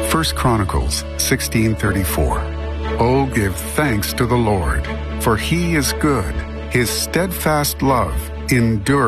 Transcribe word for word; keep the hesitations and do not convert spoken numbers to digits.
First Chronicles sixteen thirty-four. Oh, give thanks to the Lord, for he is good. His steadfast love endures